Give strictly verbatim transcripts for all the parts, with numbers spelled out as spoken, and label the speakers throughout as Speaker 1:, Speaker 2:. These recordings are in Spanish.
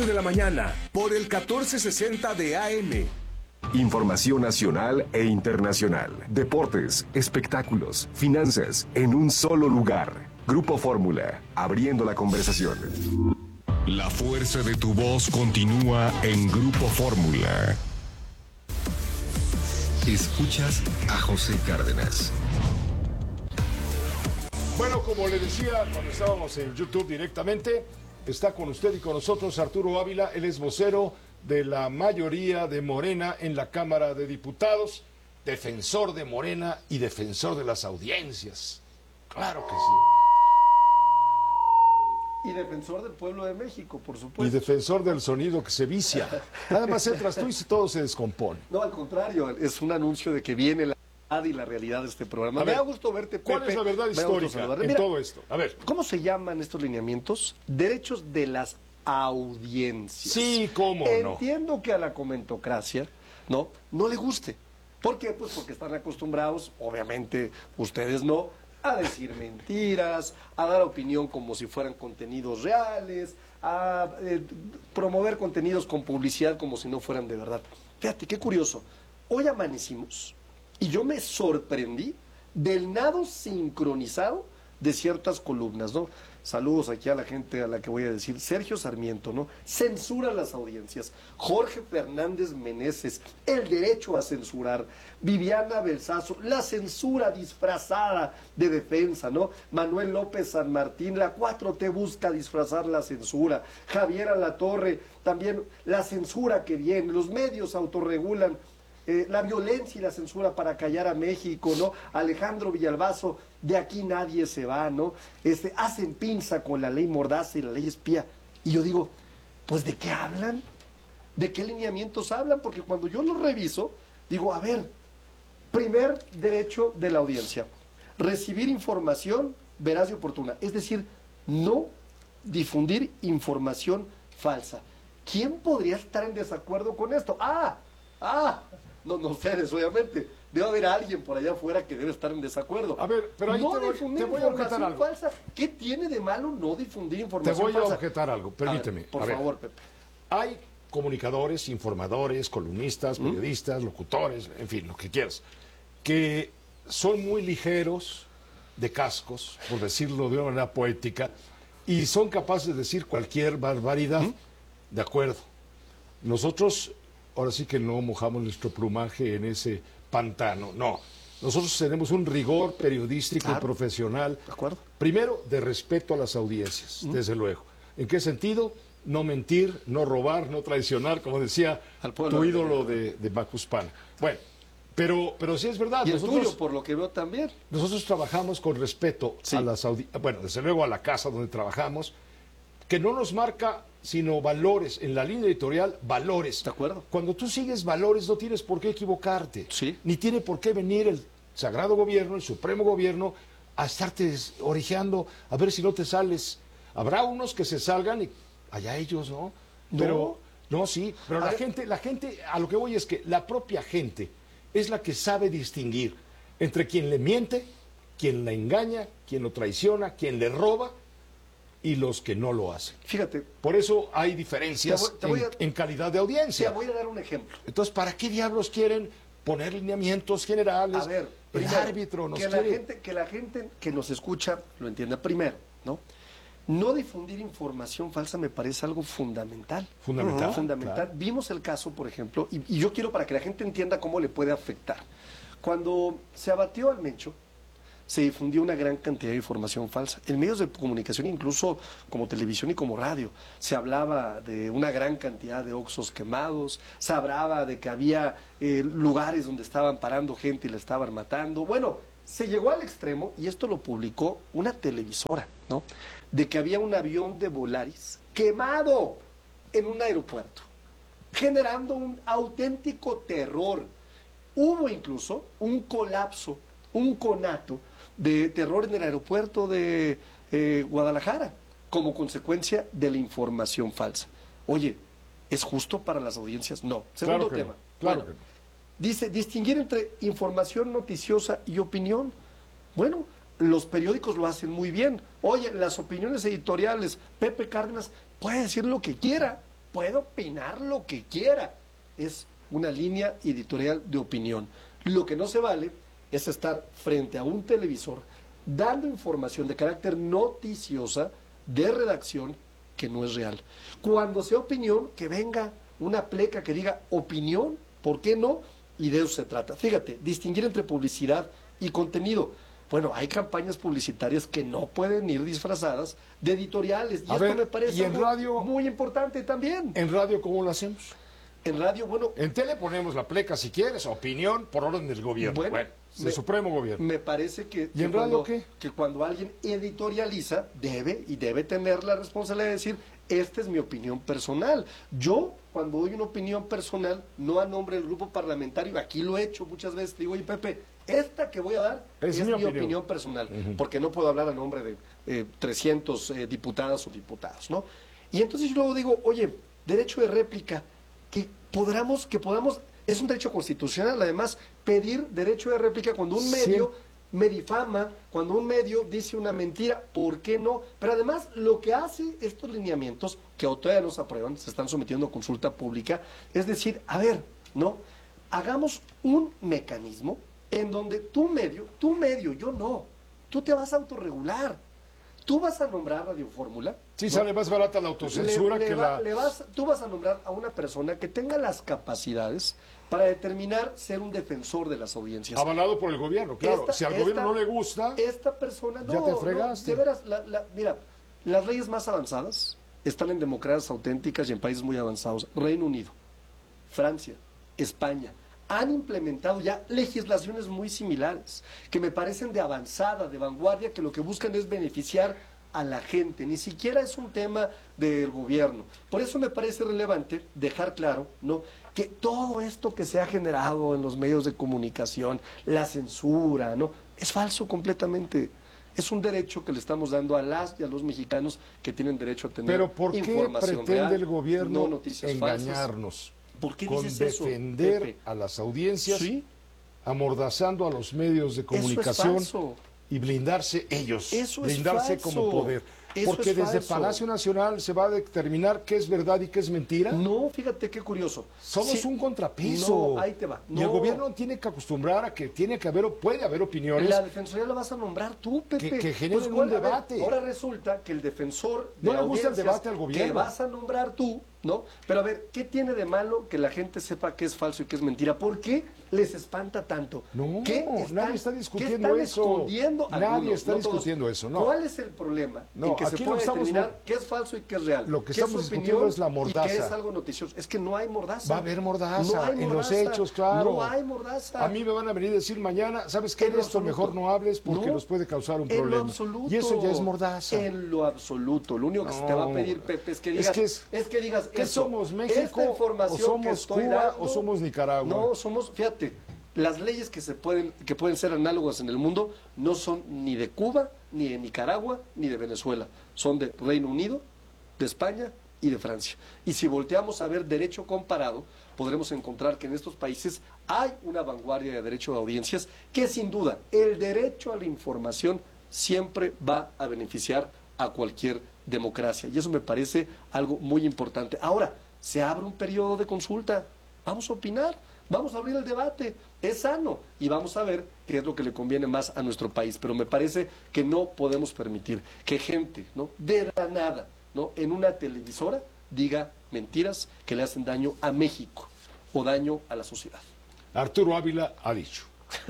Speaker 1: de la mañana por el catorce sesenta de A M.
Speaker 2: Información nacional e internacional, deportes, espectáculos, finanzas, en un solo lugar. Grupo Fórmula, abriendo la conversación.
Speaker 3: La fuerza de tu voz continúa en Grupo Fórmula. Escuchas a José Cárdenas.
Speaker 4: Bueno, como le decía cuando estábamos en YouTube directamente, está con usted y con nosotros Arturo Ávila. Él es vocero de la mayoría de Morena en la Cámara de Diputados, defensor de Morena y defensor de las audiencias. Claro que sí.
Speaker 5: Y defensor del pueblo de México, por supuesto.
Speaker 4: Y defensor del sonido que se vicia. Nada más entras tú y todo se descompone.
Speaker 5: No, al contrario, es un anuncio de que viene la verdad y la realidad de este programa.
Speaker 4: A
Speaker 5: Me
Speaker 4: ver,
Speaker 5: da gusto verte, Pepe.
Speaker 4: ¿cuál es la verdad histórica en
Speaker 5: Mira,
Speaker 4: todo esto? A ver.
Speaker 5: ¿cómo se llaman estos lineamientos? Derechos de las audiencias.
Speaker 4: Sí, cómo no.
Speaker 5: Entiendo que a la comentocracia, ¿no? No le guste. ¿Por qué? Pues porque están acostumbrados, obviamente ustedes no, a decir mentiras, a dar opinión como si fueran contenidos reales, a eh, promover contenidos con publicidad como si no fueran de verdad. Fíjate, qué curioso. Hoy amanecimos y yo me sorprendí del nado sincronizado de ciertas columnas, ¿no? Saludos aquí a la gente a la que voy a decir. Sergio Sarmiento, ¿no? Censura las audiencias. Jorge Fernández Meneses, el derecho a censurar. Viviana Belsazo, la censura disfrazada de defensa, ¿no? Manuel López San Martín, la cuatro T busca disfrazar la censura. Javier Alatorre, también la censura que viene. Los medios autorregulan. Eh, la violencia y la censura para callar a México, ¿no? Alejandro Villalbazo, de aquí nadie se va, ¿no? Este, hacen pinza con la ley Mordaza y la ley espía. Y yo digo, pues ¿de qué hablan? ¿De qué lineamientos hablan? Porque cuando yo los reviso, digo, a ver, primer derecho de la audiencia, recibir información veraz y oportuna, es decir, no difundir información falsa. ¿Quién podría estar en desacuerdo con esto? ¡Ah! ¡Ah! No, no ustedes, obviamente. Debe haber alguien por allá afuera que debe estar en desacuerdo.
Speaker 4: A ver, pero ahí
Speaker 5: no
Speaker 4: te voy,
Speaker 5: difundir
Speaker 4: te voy a objetar
Speaker 5: información
Speaker 4: algo.
Speaker 5: falsa. ¿Qué tiene de malo no difundir información
Speaker 4: Te voy
Speaker 5: falsa?
Speaker 4: a objetar algo, permíteme.
Speaker 5: A ver, por
Speaker 4: A ver,
Speaker 5: favor, Pepe.
Speaker 4: hay comunicadores, informadores, columnistas,
Speaker 5: ¿Mm?
Speaker 4: periodistas, locutores, en fin, lo que quieras, que son muy ligeros de cascos, por decirlo de una manera poética, y son capaces de decir cualquier barbaridad.
Speaker 5: ¿Mm?
Speaker 4: De acuerdo. Nosotros, ahora sí que no mojamos nuestro plumaje en ese pantano, no. Nosotros tenemos un rigor periodístico
Speaker 5: Claro.
Speaker 4: y profesional.
Speaker 5: De acuerdo.
Speaker 4: Primero, de respeto a las audiencias,
Speaker 5: ¿Mm?
Speaker 4: desde luego. ¿En qué sentido? No mentir, no robar, no traicionar, como decía
Speaker 5: Al pueblo.
Speaker 4: tu ídolo de, de Macuspana. Bueno, pero, pero sí es verdad.
Speaker 5: Y el
Speaker 4: nosotros,
Speaker 5: tuyo, por lo que veo también.
Speaker 4: nosotros trabajamos con respeto
Speaker 5: Sí.
Speaker 4: a las audiencias, bueno, desde luego a la casa donde trabajamos, que no nos marca sino valores, en la línea editorial, valores.
Speaker 5: De acuerdo.
Speaker 4: Cuando tú sigues valores no tienes por qué equivocarte.
Speaker 5: Sí.
Speaker 4: Ni tiene por qué venir el Sagrado Gobierno, el Supremo Gobierno, a estarte orejeando, a ver si no te sales. Habrá unos que se salgan y allá ellos, ¿no?
Speaker 5: No.
Speaker 4: Pero, no, sí, pero
Speaker 5: A
Speaker 4: la
Speaker 5: ver.
Speaker 4: gente, la gente, a lo que voy es que la propia gente es la que sabe distinguir entre quien le miente, quien la engaña, quien lo traiciona, quien le roba y los que no lo hacen.
Speaker 5: Fíjate,
Speaker 4: Por eso hay diferencias
Speaker 5: Te voy- te voy
Speaker 4: en,
Speaker 5: a-
Speaker 4: en calidad de
Speaker 5: te
Speaker 4: audiencia.
Speaker 5: voy a dar un ejemplo.
Speaker 4: Entonces, ¿para qué diablos quieren poner lineamientos generales?
Speaker 5: A ver,
Speaker 4: el
Speaker 5: primero,
Speaker 4: árbitro nos
Speaker 5: que la
Speaker 4: quiere...
Speaker 5: gente que la gente que nos escucha lo entienda primero, ¿no? No difundir información falsa me parece algo fundamental.
Speaker 4: Fundamental,
Speaker 5: Ujú, fundamental.
Speaker 4: claro.
Speaker 5: Vimos el caso, por ejemplo, y, y yo quiero para que la gente entienda cómo le puede afectar. Cuando se abatió al Mencho, se difundió una gran cantidad de información falsa. En medios de comunicación, incluso como televisión y como radio, se hablaba de una gran cantidad de oxos quemados, se hablaba de que había eh, lugares donde estaban parando gente y la estaban matando. Bueno, se llegó al extremo, y esto lo publicó una televisora, ¿no?, de que había un avión de Volaris quemado en un aeropuerto, generando un auténtico terror. Hubo incluso un colapso, un conato de terror en el aeropuerto de eh, Guadalajara, como consecuencia de la información falsa. Oye, ¿es justo para las audiencias? No. Segundo
Speaker 4: Claro que
Speaker 5: tema.
Speaker 4: no, claro
Speaker 5: Bueno,
Speaker 4: que no.
Speaker 5: dice, distinguir entre información noticiosa y opinión. Bueno, los periódicos lo hacen muy bien. Oye, las opiniones editoriales, Pepe Cárdenas puede decir lo que quiera, puede opinar lo que quiera. Es una línea editorial de opinión. Lo que no se vale es estar frente a un televisor dando información de carácter noticiosa, de redacción, que no es real. Cuando sea opinión, que venga una pleca que diga opinión, ¿por qué no? Y de eso se trata. Fíjate, distinguir entre publicidad y contenido. Bueno, hay campañas publicitarias que no pueden ir disfrazadas de editoriales. Y
Speaker 4: A
Speaker 5: esto
Speaker 4: ver,
Speaker 5: me parece
Speaker 4: ¿y en
Speaker 5: algo
Speaker 4: radio?
Speaker 5: muy importante también.
Speaker 4: ¿En radio cómo lo hacemos?
Speaker 5: En radio, bueno,
Speaker 4: En tele ponemos la pleca si quieres, opinión por orden del gobierno.
Speaker 5: Bueno,
Speaker 4: Bueno, del
Speaker 5: me-
Speaker 4: Supremo Gobierno.
Speaker 5: me parece que,
Speaker 4: ¿Y
Speaker 5: que
Speaker 4: en radio
Speaker 5: cuando,
Speaker 4: qué?
Speaker 5: que cuando alguien editorializa, debe y debe tener la responsabilidad de decir, esta es mi opinión personal. Yo, cuando doy una opinión personal, no a nombre del grupo parlamentario, aquí lo he hecho muchas veces, digo, oye Pepe, esta que voy a dar
Speaker 4: Es
Speaker 5: es,
Speaker 4: mi
Speaker 5: mi,
Speaker 4: opinión.
Speaker 5: opinión, personal, porque no puedo hablar a nombre de eh, trescientos eh, diputadas o diputados, ¿no? Y entonces yo luego digo, oye, derecho de réplica, que podamos, que podamos, es un derecho constitucional, además, pedir derecho de réplica cuando un medio
Speaker 4: Siempre.
Speaker 5: me difama, cuando un medio dice una mentira, ¿por qué no? Pero además, lo que hace estos lineamientos, que todavía no se aprueban, se están sometiendo a consulta pública, es decir, a ver, ¿no? Hagamos un mecanismo en donde tu medio, tu medio, yo no, tú te vas a autorregular, tú vas a nombrar Radio Fórmula.
Speaker 4: Sí,
Speaker 5: ¿no?
Speaker 4: sale más barata la autocensura
Speaker 5: Le- le
Speaker 4: que
Speaker 5: va-
Speaker 4: la...
Speaker 5: le vas, tú vas a nombrar a una persona que tenga las capacidades para determinar ser un defensor de las audiencias.
Speaker 4: Avalado por el gobierno, claro.
Speaker 5: Esta-
Speaker 4: si al
Speaker 5: esta-
Speaker 4: gobierno no le gusta,
Speaker 5: Esta persona no,
Speaker 4: Ya te
Speaker 5: no,
Speaker 4: fregaste.
Speaker 5: de veras, la- la- mira, las leyes más avanzadas están en democracias auténticas y en países muy avanzados. Reino Unido, Francia, España han implementado ya legislaciones muy similares, que me parecen de avanzada, de vanguardia, que lo que buscan es beneficiar a la gente, ni siquiera es un tema del gobierno. Por eso me parece relevante dejar claro, ¿no?, que todo esto que se ha generado en los medios de comunicación, la censura, ¿no?, es falso completamente. Es un derecho que le estamos dando a las y a los mexicanos que tienen derecho a tener
Speaker 4: pero ¿por qué
Speaker 5: información
Speaker 4: pretende
Speaker 5: real,
Speaker 4: el gobierno
Speaker 5: no noticias falsas.
Speaker 4: engañarnos?
Speaker 5: ¿Por qué
Speaker 4: Con
Speaker 5: dices eso,
Speaker 4: defender
Speaker 5: Pepe?
Speaker 4: a las audiencias,
Speaker 5: Sí.
Speaker 4: amordazando a los medios de
Speaker 5: Eso es
Speaker 4: comunicación
Speaker 5: falso.
Speaker 4: y blindarse ellos,
Speaker 5: Eso es
Speaker 4: blindarse
Speaker 5: falso.
Speaker 4: como poder.
Speaker 5: Eso
Speaker 4: Porque
Speaker 5: es
Speaker 4: desde
Speaker 5: falso.
Speaker 4: Palacio Nacional se va a determinar qué es verdad y qué es mentira.
Speaker 5: No, fíjate qué curioso.
Speaker 4: Somos
Speaker 5: Sí.
Speaker 4: un contrapeso.
Speaker 5: No, ahí te va.
Speaker 4: Y el
Speaker 5: No.
Speaker 4: gobierno tiene que acostumbrar a que tiene que haber, o puede haber opiniones.
Speaker 5: La defensoría la vas a nombrar tú, Pepe.
Speaker 4: Que- que generen un
Speaker 5: ¿cuál? A ver,
Speaker 4: debate.
Speaker 5: ahora resulta que el defensor de
Speaker 4: No le gusta el
Speaker 5: audiencias
Speaker 4: debate al gobierno.
Speaker 5: que vas a nombrar tú, ¿no? Pero a ver, ¿qué tiene de malo que la gente sepa que es falso y que es mentira? ¿Por qué les espanta tanto?
Speaker 4: No,
Speaker 5: ¿Qué
Speaker 4: nadie está discutiendo
Speaker 5: qué están
Speaker 4: eso.
Speaker 5: escondiendo?
Speaker 4: Nadie
Speaker 5: Algunos,
Speaker 4: está
Speaker 5: no todos.
Speaker 4: discutiendo eso, no.
Speaker 5: ¿Cuál es el problema?
Speaker 4: No,
Speaker 5: en que se
Speaker 4: aquí lo
Speaker 5: puede
Speaker 4: estamos
Speaker 5: determinar
Speaker 4: mo-
Speaker 5: qué es falso y qué es real.
Speaker 4: Lo que
Speaker 5: qué es
Speaker 4: estamos
Speaker 5: opinión
Speaker 4: discutiendo es la
Speaker 5: y
Speaker 4: mordaza.
Speaker 5: qué es algo noticioso. Es que no hay mordaza.
Speaker 4: Va a haber mordaza
Speaker 5: No hay
Speaker 4: en los
Speaker 5: mordaza.
Speaker 4: hechos, claro.
Speaker 5: No hay mordaza.
Speaker 4: A mí me van a venir a decir mañana, ¿sabes qué?
Speaker 5: En
Speaker 4: De
Speaker 5: lo
Speaker 4: esto
Speaker 5: absoluto.
Speaker 4: mejor no hables porque
Speaker 5: No,
Speaker 4: nos puede causar un
Speaker 5: en lo
Speaker 4: problema.
Speaker 5: absoluto.
Speaker 4: Y eso ya es mordaza.
Speaker 5: En lo absoluto. Lo único que se te va a
Speaker 4: No.
Speaker 5: pedir, Pepe, es que
Speaker 4: Es
Speaker 5: digas,
Speaker 4: que es-
Speaker 5: es que digas
Speaker 4: ¿qué
Speaker 5: eso.
Speaker 4: somos, México,
Speaker 5: Esta información
Speaker 4: o somos
Speaker 5: que estoy
Speaker 4: Cuba,
Speaker 5: dando-
Speaker 4: o somos Nicaragua?
Speaker 5: No, somos, fíjate, las leyes que se pueden, que pueden ser análogas en el mundo no son ni de Cuba, ni de Nicaragua, ni de Venezuela. Son de Reino Unido, de España y de Francia. Y si volteamos a ver derecho comparado, podremos encontrar que en estos países hay una vanguardia de derecho de audiencias que sin duda el derecho a la información siempre va a beneficiar a cualquier democracia. Y eso me parece algo muy importante. Ahora, se abre un periodo de consulta. Vamos a opinar, vamos a abrir el debate. Es sano y vamos a ver qué es lo que le conviene más a nuestro país. Pero me parece que no podemos permitir que gente, ¿no?, de la nada, ¿no?, en una televisora diga mentiras que le hacen daño a México o daño a la sociedad.
Speaker 4: Arturo Ávila ha dicho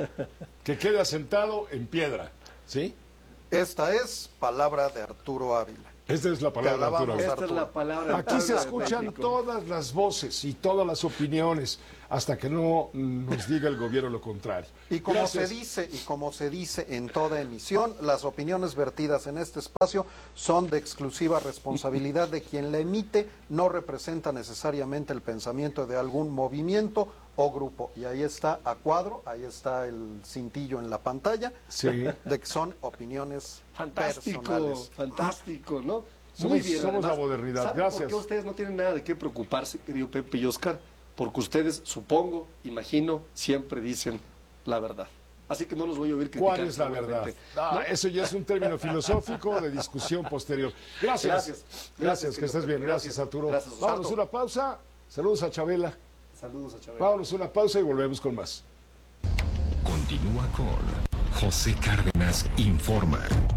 Speaker 4: que quede asentado en piedra, ¿sí?
Speaker 6: Esta es palabra de Arturo Ávila.
Speaker 4: Esta es la palabra de
Speaker 6: alabamos,
Speaker 4: Arturo Ávila.
Speaker 5: Esta es
Speaker 6: Arturo.
Speaker 5: la palabra.
Speaker 4: Aquí se
Speaker 5: de
Speaker 4: escuchan
Speaker 5: México.
Speaker 4: todas las voces y todas las opiniones hasta que no nos diga el gobierno lo contrario.
Speaker 6: Y como
Speaker 4: Gracias.
Speaker 6: se dice, y como se dice en toda emisión, las opiniones vertidas en este espacio son de exclusiva responsabilidad de quien la emite, no representa necesariamente el pensamiento de algún movimiento o grupo. Y ahí está a cuadro, ahí está el cintillo en la pantalla,
Speaker 4: Sí.
Speaker 6: de que son opiniones
Speaker 5: Fantástico,
Speaker 6: personales.
Speaker 5: fantástico, ¿no?
Speaker 4: Somos-
Speaker 5: Muy bien.
Speaker 4: somos
Speaker 5: además,
Speaker 4: la modernidad.
Speaker 5: ¿saben
Speaker 4: Gracias.
Speaker 5: por qué ustedes no tienen nada de qué preocuparse, querido Pepe y Oscar? Porque ustedes, supongo, imagino, siempre dicen la verdad. así que no los voy a oír criticar.
Speaker 4: ¿Cuál es la verdad? Ah, ¿no? Eso ya es un término filosófico de discusión posterior. Gracias. Gracias, gracias, gracias que estés bien. Gracias, Arturo. Gracias, vámonos a una pausa. Saludos a Chabela.
Speaker 5: Saludos a Chabela.
Speaker 4: Vámonos a una pausa y volvemos con más.
Speaker 3: Continúa con José Cárdenas Informa.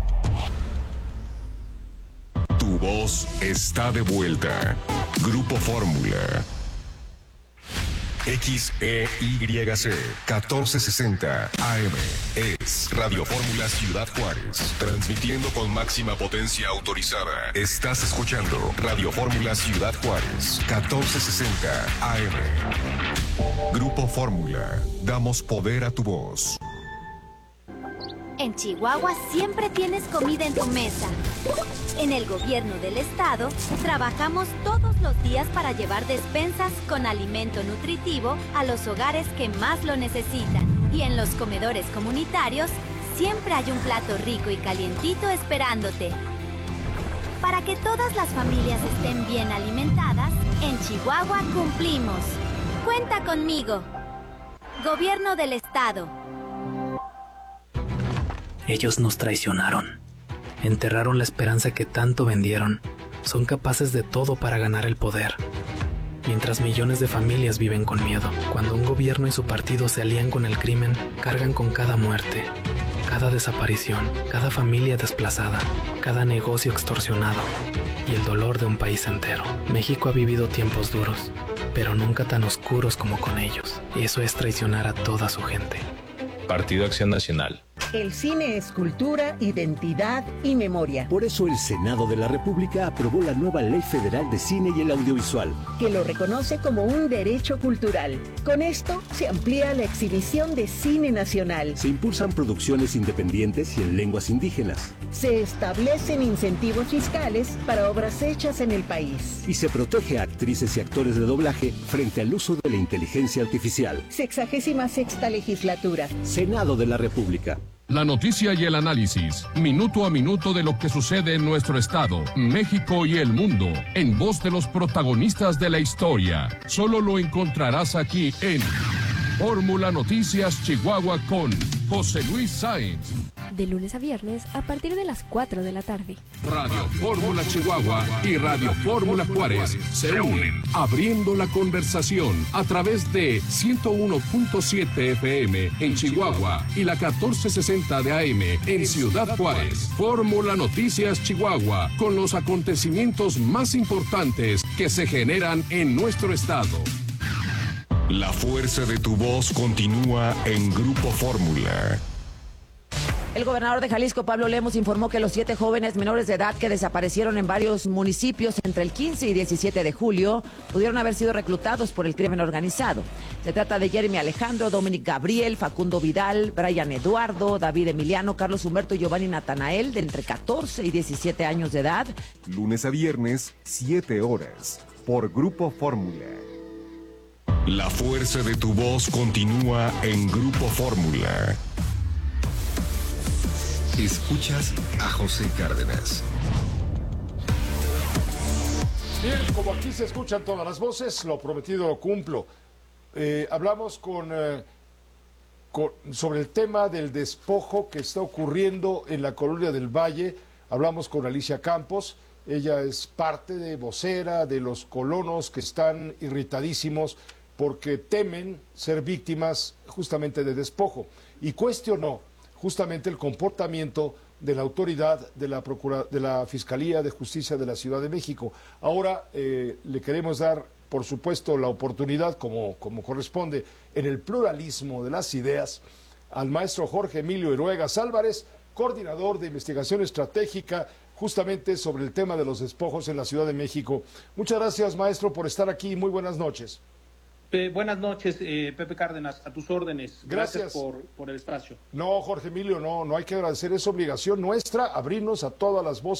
Speaker 3: Tu voz está de vuelta. Grupo Fórmula. X E Y C catorce sesenta A M es Radio Fórmula Ciudad Juárez, transmitiendo con máxima potencia autorizada. Estás escuchando Radio Fórmula Ciudad Juárez, catorce sesenta A M. Grupo Fórmula, damos poder a tu voz.
Speaker 7: En Chihuahua siempre tienes comida en tu mesa. En el gobierno del estado, trabajamos todos los días para llevar despensas con alimento nutritivo a los hogares que más lo necesitan. Y en los comedores comunitarios, siempre hay un plato rico y calientito esperándote. Para que todas las familias estén bien alimentadas, en Chihuahua cumplimos. Cuenta conmigo. Gobierno del estado.
Speaker 8: Ellos nos traicionaron. Enterraron la esperanza que tanto vendieron. Son capaces de todo para ganar el poder. Mientras millones de familias viven con miedo. Cuando un gobierno y su partido se alían con el crimen, cargan con cada muerte, cada desaparición, cada familia desplazada, cada negocio extorsionado y el dolor de un país entero. México ha vivido tiempos duros, pero nunca tan oscuros como con ellos. Y eso es traicionar a toda su gente.
Speaker 9: Partido Acción Nacional.
Speaker 10: El cine es cultura, identidad y memoria.
Speaker 11: Por eso el Senado de la República aprobó la nueva Ley Federal de Cine y el Audiovisual,
Speaker 10: que lo reconoce como un derecho cultural. Con esto se amplía la exhibición de cine nacional.
Speaker 11: Se impulsan producciones independientes y en lenguas indígenas.
Speaker 10: Se establecen incentivos fiscales para obras hechas en el país.
Speaker 11: Y se protege a actrices y actores de doblaje frente al uso de la inteligencia artificial.
Speaker 10: Sexagésima sexta legislatura.
Speaker 11: Senado de la República.
Speaker 12: La noticia y el análisis, minuto a minuto de lo que sucede en nuestro estado, México y el mundo, en voz de los protagonistas de la historia. Solo lo encontrarás aquí en Fórmula Noticias Chihuahua con José Luis Sáenz.
Speaker 13: De lunes a viernes a partir de las cuatro de la tarde.
Speaker 12: Radio Fórmula Chihuahua y Radio Fórmula Juárez se unen, abriendo la conversación a través de ciento uno punto siete F M en Chihuahua y la catorce sesenta de A M en Ciudad Juárez. Fórmula Noticias Chihuahua, con los acontecimientos más importantes que se generan en nuestro estado.
Speaker 3: La fuerza de tu voz continúa en Grupo Fórmula.
Speaker 14: El gobernador de Jalisco, Pablo Lemos, informó que los siete jóvenes menores de edad que desaparecieron en varios municipios entre el quince y diecisiete de julio pudieron haber sido reclutados por el crimen organizado. Se trata de Jeremy Alejandro, Dominic Gabriel, Facundo Vidal, Brian Eduardo, David Emiliano, Carlos Humberto y Giovanni Natanael, de entre catorce y diecisiete años de edad.
Speaker 2: Lunes a viernes, siete horas, por Grupo Fórmula.
Speaker 3: La fuerza de tu voz continúa en Grupo Fórmula. Escuchas a José Cárdenas.
Speaker 4: Bien, como aquí se escuchan todas las voces, lo prometido lo cumplo. Eh, hablamos con, eh, con sobre el tema del despojo que está ocurriendo en la Colonia del Valle. Hablamos con Alicia Campos. Ella es parte de vocera de los colonos que están irritadísimos porque temen ser víctimas justamente de despojo. Y cuestionó justamente el comportamiento de la autoridad de la, Procura, de la Fiscalía de Justicia de la Ciudad de México. Ahora eh, le queremos dar, por supuesto, la oportunidad, como, como corresponde, en el pluralismo de las ideas, al maestro Jorge Emilio Iruegas Álvarez, coordinador de investigación estratégica, justamente sobre el tema de los despojos en la Ciudad de México. Muchas gracias, maestro, por estar aquí. Muy buenas noches.
Speaker 15: Eh, buenas noches, eh, Pepe Cárdenas, a tus órdenes. Gracias, Gracias por, por el espacio.
Speaker 4: No, Jorge Emilio, no, no hay que agradecer, es obligación nuestra abrirnos a todas las voces